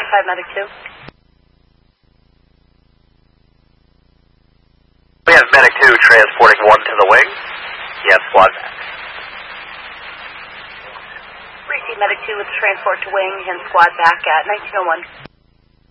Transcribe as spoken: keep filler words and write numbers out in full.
five, Medic two. We have Medic two transporting one to the wing. Yes, squad back. Receive Medic two with transport to wing and squad back at nineteen oh one.